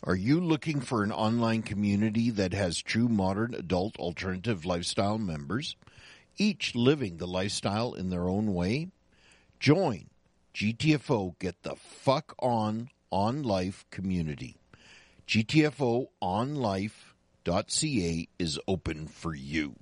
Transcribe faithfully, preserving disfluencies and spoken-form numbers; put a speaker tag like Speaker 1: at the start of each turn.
Speaker 1: Are you looking for an online community that has true modern adult alternative lifestyle members, each living the lifestyle in their own way? Join G T F O Get the Fuck On On Life community. G T F O on life dot C A is open for you.